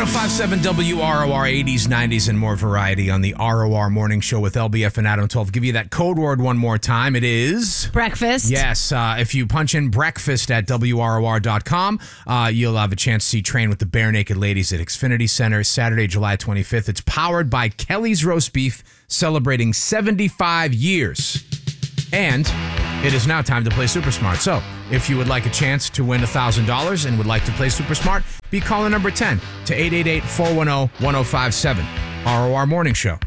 1057 WROR 80s, 90s, and more variety on the ROR Morning Show with LBF and Adam 12. Give you that code word one more time. It is... breakfast. Yes. If you punch in breakfast at WROR.com, you'll have a chance to see Train with the Bare Naked Ladies at Xfinity Center Saturday, July 25th. It's powered by Kelly's Roast Beef, celebrating 75 years. And it is now time to play Super Smart. So, if you would like a chance to win $1,000 and would like to play Super Smart, be caller number 10 to 888-410-1057. ROR Morning Show.